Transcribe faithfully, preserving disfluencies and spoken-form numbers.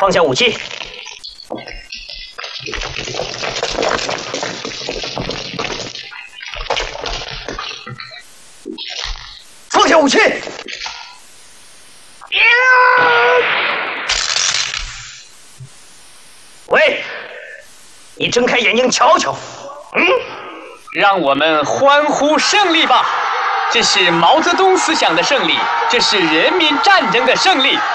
放下武器。放下武器。喂，你睁开眼睛瞧瞧。嗯， 让我们欢呼胜利吧！这是毛泽东思想的胜利，这是人民战争的胜利。